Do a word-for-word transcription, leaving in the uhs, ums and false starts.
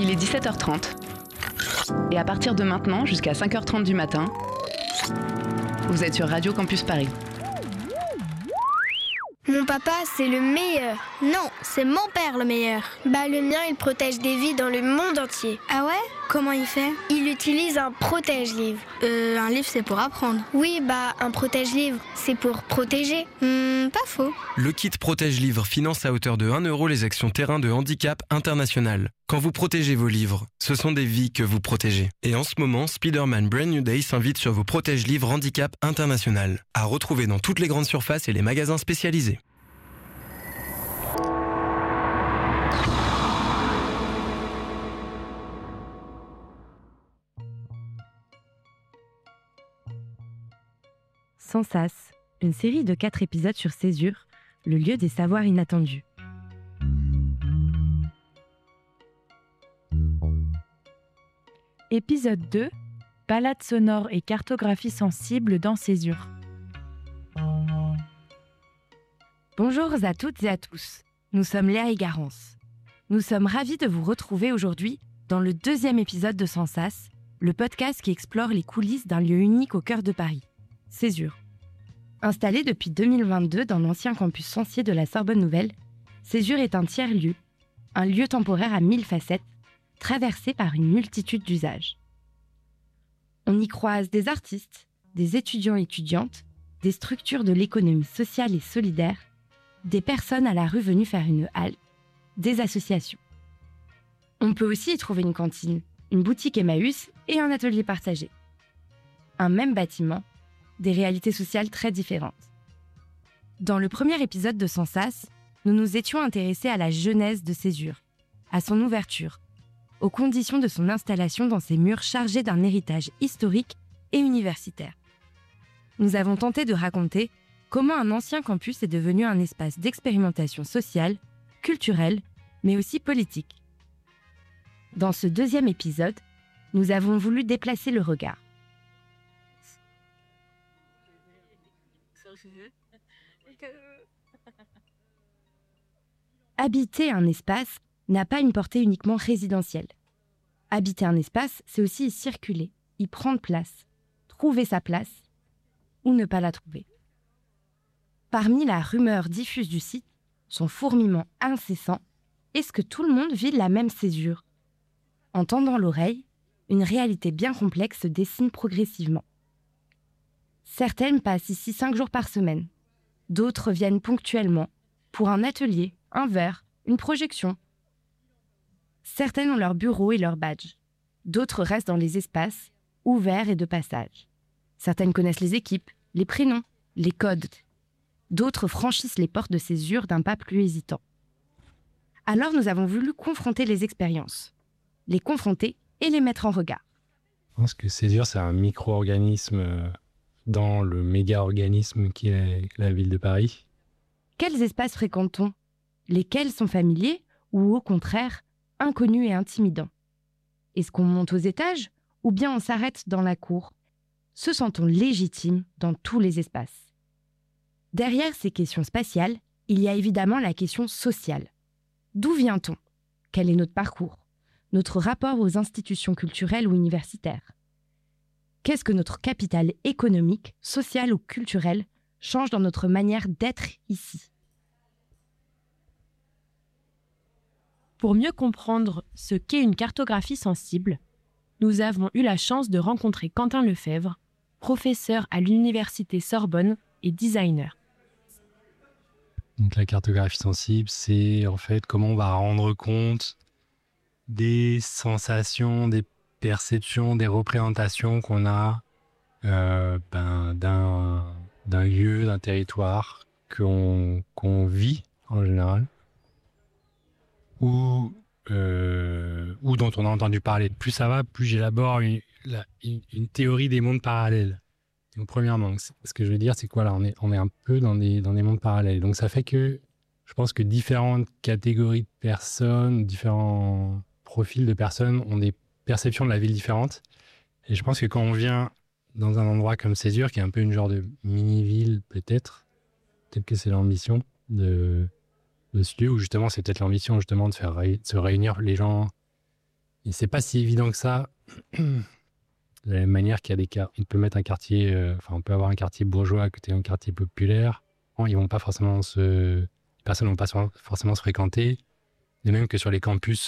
Il est dix-sept heures trente. Et à partir de maintenant, jusqu'à cinq heures trente du matin, vous êtes sur Radio Campus Paris. Mon papa, c'est le meilleur. Non, c'est mon père le meilleur. Bah le mien, il protège des vies dans le monde entier. Ah ouais? Comment il fait? Il utilise un protège-livre. Euh, un livre c'est pour apprendre. Oui, bah un protège-livre, c'est pour protéger. Hmm, pas faux. Le kit protège-livre finance à hauteur de un euro les actions terrain de handicap international. Quand vous protégez vos livres, ce sont des vies que vous protégez. Et en ce moment, Spider-Man Brand New Day s'invite sur vos protège-livres handicap international. À retrouver dans toutes les grandes surfaces et les magasins spécialisés. Sans Sas, une série de quatre épisodes sur Césure, le lieu des savoirs inattendus. Épisode deux, balade sonore et cartographie sensible dans Césure. Bonjour à toutes et à tous, nous sommes Léa et Garance. Nous sommes ravis de vous retrouver aujourd'hui dans le deuxième épisode de Sans Sas, le podcast qui explore les coulisses d'un lieu unique au cœur de Paris, Césure. Installé depuis deux mille vingt-deux dans l'ancien campus Censier de la Sorbonne Nouvelle, Césure est un tiers-lieu, un lieu temporaire à mille facettes, traversé par une multitude d'usages. On y croise des artistes, des étudiants et étudiantes, des structures de l'économie sociale et solidaire, des personnes à la rue venues faire une halte, des associations. On peut aussi y trouver une cantine, une boutique Emmaüs et un atelier partagé. Un même bâtiment, des réalités sociales très différentes. Dans le premier épisode de Sans Sas, nous nous étions intéressés à la genèse de Césure, à son ouverture, aux conditions de son installation dans ces murs chargés d'un héritage historique et universitaire. Nous avons tenté de raconter comment un ancien campus est devenu un espace d'expérimentation sociale, culturelle, mais aussi politique. Dans ce deuxième épisode, nous avons voulu déplacer le regard. Habiter un espace n'a pas une portée uniquement résidentielle. Habiter un espace, c'est aussi y circuler, y prendre place, trouver sa place ou ne pas la trouver. Parmi la rumeur diffuse du site, son fourmillement incessant, est-ce que tout le monde vit la même césure? En tendant l'oreille, une réalité bien complexe se dessine progressivement. Certaines passent ici cinq jours par semaine. D'autres viennent ponctuellement pour un atelier, un verre, une projection. Certaines ont leur bureau et leur badge. D'autres restent dans les espaces, ouverts et de passage. Certaines connaissent les équipes, les prénoms, les codes. D'autres franchissent les portes de Césure d'un pas plus hésitant. Alors nous avons voulu confronter les expériences. Les confronter et les mettre en regard. Je pense que Césure, c'est un micro-organisme dans le méga-organisme qui est la ville de Paris. Quels espaces fréquente-t-on? Lesquels sont familiers ou au contraire inconnus et intimidants? Est-ce qu'on monte aux étages ou bien on s'arrête dans la cour? Se sent-on légitime dans tous les espaces? Derrière ces questions spatiales, il y a évidemment la question sociale. D'où vient-on? Quel est notre parcours? Notre rapport aux institutions culturelles ou universitaires? Qu'est-ce que notre capital économique, social ou culturel change dans notre manière d'être ici? Pour mieux comprendre ce qu'est une cartographie sensible, nous avons eu la chance de rencontrer Quentin Lefebvre, professeur à l'université Sorbonne et designer. Donc la cartographie sensible, c'est en fait comment on va rendre compte des sensations, des perceptions, des représentations qu'on a euh, ben, d'un, d'un lieu, d'un territoire qu'on, qu'on vit en général, ou, euh, ou dont on a entendu parler. Plus ça va, plus j'élabore une, la, une, une théorie des mondes parallèles. Donc, premièrement, ce que je veux dire, c'est que voilà, on est, on est un peu dans des, dans des mondes parallèles. Donc ça fait que je pense que différentes catégories de personnes, différents profils de personnes ont des perceptions de la ville différentes. Et je pense que quand on vient dans un endroit comme Césure, qui est un peu une genre de mini-ville peut-être, peut-être que c'est l'ambition de, de ce lieu, où justement c'est peut-être l'ambition justement de faire ré- de se réunir les gens Et c'est pas si évident que ça. De la même manière qu'il y a des quar- on peut mettre un quartier, euh, enfin on peut avoir un quartier bourgeois à côté d'un quartier populaire. Bon, ils vont pas forcément se, les personnes vont pas forcément se fréquenter. Et même que sur les campus